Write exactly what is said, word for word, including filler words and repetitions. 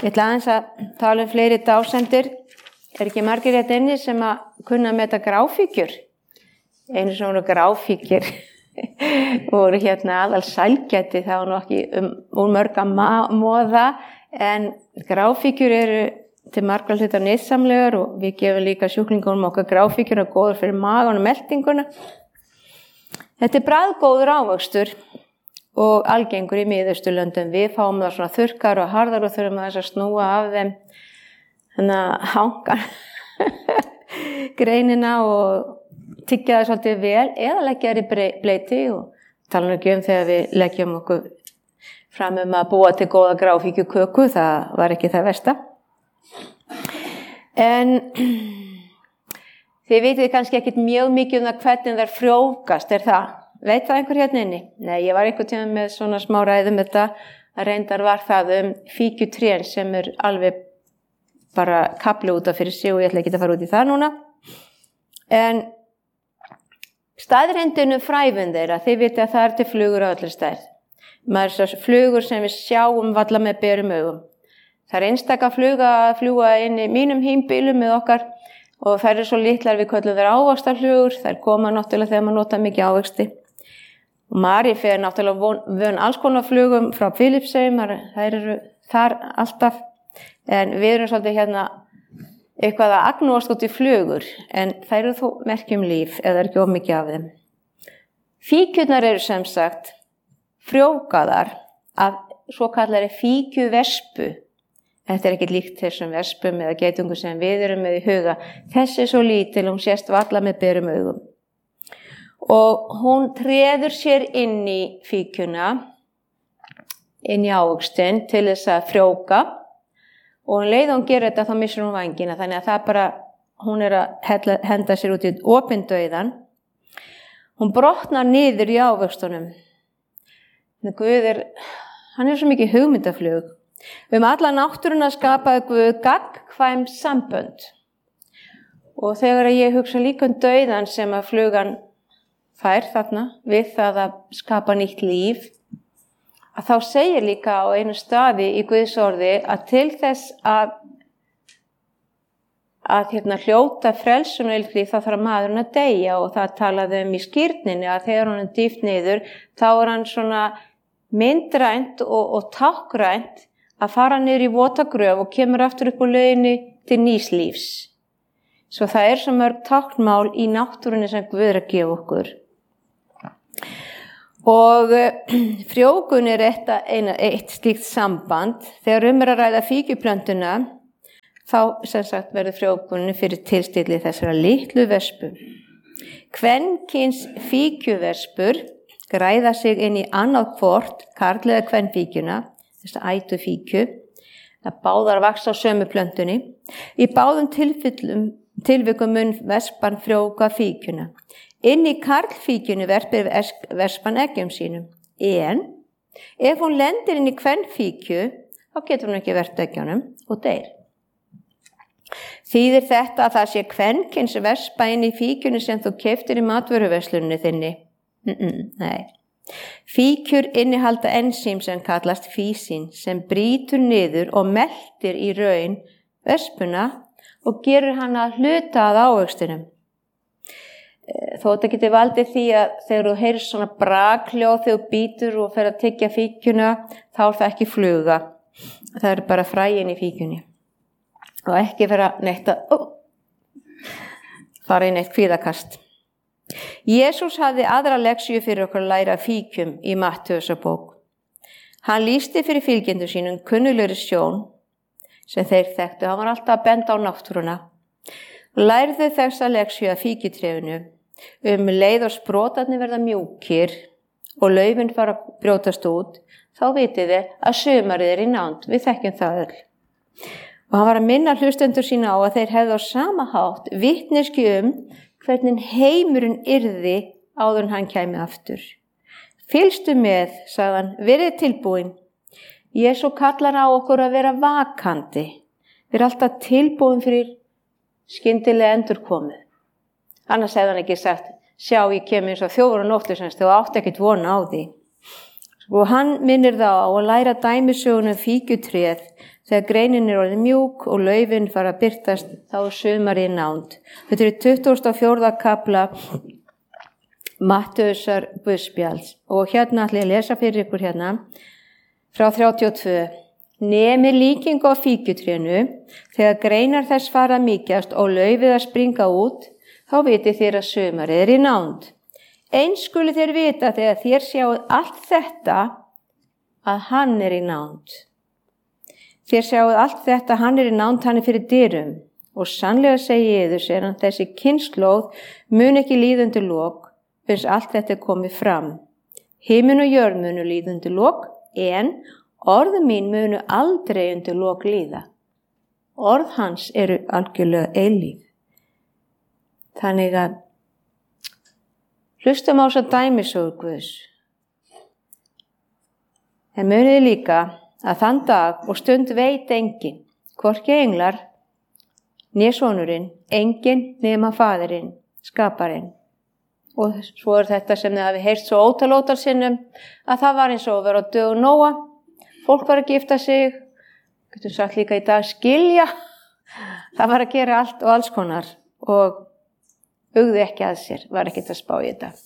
Ég ætla aðeins að tala um fleiri dásendir. Er ekki margir hérna inni sem að kunna að meta gráfíkjur? Einu svona gráfíkjur voru hérna aðal sælgæti, það var nú ekki um, um mörg að móða, en gráfíkjur eru til margra hluta nytsamlegar og við gefum líka sjúklingunum okkar gráfíkjur og góður fyrir magan og meltinguna. Þetta er bragðgóður ávöxtur og algengur í Miðausturlöndum. Við fáum það svona þurrkar og harðar og þurfum að þess að snúa af þeim þannig að hanga greinina og tyggja það svolítið vel eða leggja þær í bleyti og tala nú ekki um þegar við leggjum okkur fram um að búa til góða gráfíkjuköku, það var ekki það versta. En þið vitið kannski ekkert mjög mikið um það hvernig þær frjóvgast, er það? Veit það einhver hérna inni? Nei, ég var einhvern tíma með svona smá ræðum þetta að reyndar var það um fíkjutrén sem er alveg bara kafli út af fyrir sig og ég ætla ekki að fara út í það núna. En staðreyndinu fræfum þeirra, þið vitið að það er til flugur á allir stærð. Maður er flugur sem við sjáum valla með berum augum. Það er einstaka fluga að fljúga inn í mínum hímbílum með okkar og þær eru svo litlar við köllum þeir ávaxtarflugur, þær koma náttúrulega þegar maður nota mikið ávexti. Og Mari fer náttúrulega vön alls konar flugum frá Filippseyjum, þær eru þar alltaf, en við erum svolítið hérna eitthvað að agnúast út í flugur, en þær eru þó merkjum líf eða ekki of mikið af þeim. Fíkjurnar eru sem sagt frjóvgaðar af svo kallari fíkjuvespu. Þetta er ekki líkt þessum vespum eða geitungu sem við erum með í huga. Þessi er svo lítil, hún sést varla með berum augum. Og hún treður sér inn í fíkjuna, inn í ávöxtin til þess að frjóvga og um leið og hún gerir þetta þá missir hún vængina, þannig að það bara, hún er að henda sér út í opinn dauðan. Hún brotnar niður í ávöxtunum. Guð er, hann er svo mikið hugmyndaflug. Um alla náttúruna skapaði Guð gagnkvæm sambönd. Og þegar ég hugsa líka um dauðan sem að flugan fær þarna við það að skapa nýtt líf, að þá segir líka á einu staði í Guðs orði að til þess að að hérna hljóta frelsun og líf þá þarf maðurinn að deyja og það talaði um í skírninni að þegar hann er dýft niður þá er hann svona myndrænt og, og tákrænt að fara niður í votagröf og kemur aftur upp á lauginni til nýs lífs. Svo það er svo mörg táknmál í náttúrunni sem Guð er að gefa okkur. Og frjóvgun er eitt, eitt slíkt samband. Þegar um er að ræða fíkjuplöntuna, þá sem sagt verður frjóvgunin fyrir tilstilli þessara litlu vespu. Kvenkyns fíkjuvespur græða sig inn í annað hvort karl eða kvenfíkjuna, þess að ætu fíkju, það báðar vaxa á sömu plöntunni. Í báðum tilfellum, tilvikum mun vespan frjóvga fíkjuna. Inn í karlfíkjunni verpir vespan eggjum sínum, en ef hún lendir inn í kvenfíkju, þá getur hún ekki verpt eggjunum og deyr. Þýðir þetta að það sé kvenkyns vespa inn í fíkjunni sem þú keyptir í matvöruverslunni þinni? Mm-mm, nei. Fíkjur innihalda ensím sem kallast físín, sem brýtur niður og meltir í raun vespuna og gerur hana hluta að ávöxtinum. Þó þetta getur valdið því að þegar þú heyrir svona brakhljóð þegar þú bítur og fer að tyggja fíkjuna, þá er það ekki fluga. Það er bara fræin í fíkjunni. Og ekki vera neitt að ó, fara í neitt kvíðakast. Jesús hafði aðra leksíu fyrir okkur að læra fíkjum í Mattheusarbók. Hann lýsti fyrir fylgjendur sínum kunnuglegri sjón sem þeir þekktu. Hann var alltaf að benda á náttúruna. Lærðu þessa leksíu af fíkjutrefinu. Um leið og sprotarnir verða mjúkir og laufin fara að brjótast út, þá vitið þið að sumarið er í nánd. Við þekkjum það öll. Og hann var að minna hlustendur sína á að þeir hefðu á sama hátt vitneskju um hvernig heimurinn yrði áður en hann kæmi aftur. Fylgstu með, sagði hann, verið tilbúin. Jesú kallar á okkur að vera vakandi. Við erum alltaf tilbúin fyrir skyndilega endurkomið. Annars hefði hann ekki sagt, sjá ég kem eins og þjófur og nóttlausans, þú átt ekkert vona á því. Og hann minnir þá á að læra dæmisögunum fíkjutréð þegar greinin er orðið mjúk og laufin fara að birtast þá er sumarið nánd. Þetta er tuttugasta og fjórða kafla Mattheusar guðspjalls og hérna ætla ég að lesa fyrir ykkur hérna frá þrjátíu og tvö. Nemi líkingu á fíkjutrénu, þegar greinar þess fara að mýkjast og laufið að springa út, þá vitið þér að sumarið er í nánd. Eins skuli þér vita þegar þér sjáuð allt þetta að hann er í nánd. Þér sjáuð allt þetta, hann er í nánd, hann er fyrir dyrum. Og sannlega segi ég yður, segir hann, þessi kynslóð mun ekki líða undir lok, uns allt þetta er komið fram. Himinn og jörð munu líða undir lok, en orð mín munu aldrei undir lok líða. Orð hans eru algjörlega eilíf. Þannig að hlustum á þessa dæmisögur Guðs. En muniði líka að þann dag og stund veit enginn, hvorki englar, né sonurinn, enginn nema faðirinn, skaparinn. Og svo er þetta sem þið hafi heyrt svo ótal ótal sinnum, að það var eins og að vera á dögum Nóa. Fólk var að gifta sig, getur sagt líka í dag skilja. Það var að gera allt og alls konar og hugði ekki að sér, var ekkert að spá í þetta.